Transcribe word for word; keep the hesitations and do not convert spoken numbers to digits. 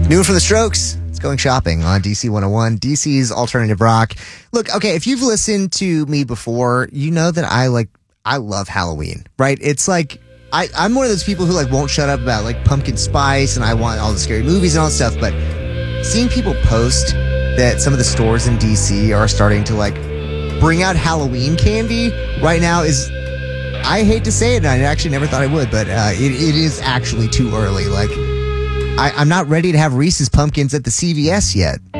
New one from The Strokes. It's Going Shopping on D C one oh one, D C's alternative rock. Look, okay, if you've listened to me before, you know that I like, I love Halloween, right? It's like, I, I'm one of those people who like won't shut up about like pumpkin spice and I want all the scary movies and all that stuff, but seeing people post that some of the stores in D C are starting to like bring out Halloween candy right now is, I hate to say it, and I actually never thought I would, but uh, it, it is actually too early. Like, I, I'm not ready to have Reese's Pumpkins at the C V S yet.